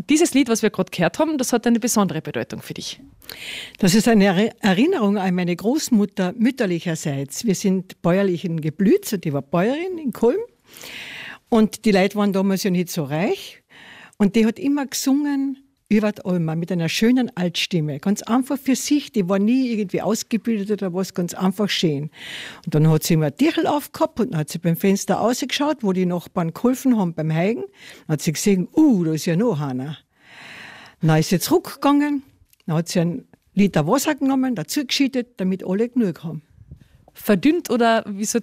dieses Lied, was wir gerade gehört haben, das hat eine besondere Bedeutung für dich. Das ist eine Erinnerung an meine Großmutter mütterlicherseits. Wir sind bäuerlich in Geblütz und die war Bäuerin in Kulm. Und die Leute waren damals ja nicht so reich. Und die hat immer gesungen über die Alma mit einer schönen Altstimme. Ganz einfach für sich. Die war nie irgendwie ausgebildet oder was, ganz einfach schön. Und dann hat sie immer ein Tierl aufgehabt und dann hat sie beim Fenster rausgeschaut, wo die Nachbarn geholfen haben beim Heigen. Dann hat sie gesehen, da ist ja noch einer. Dann ist sie zurückgegangen, dann hat sie einen Liter Wasser genommen, dazu geschüttet, damit alle genug haben. Verdünnt oder wie soll